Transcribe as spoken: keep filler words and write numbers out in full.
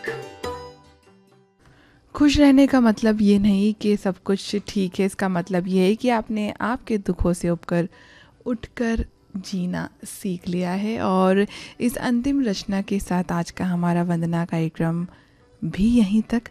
खुश रहने का मतलब ये नहीं कि सब कुछ ठीक है, इसका मतलब ये है कि आपने आपके दुखों से उबकर उठकर जीना सीख लिया है। और इस अंतिम रचना के साथ आज का हमारा वंदना कार्यक्रम भी यहीं तक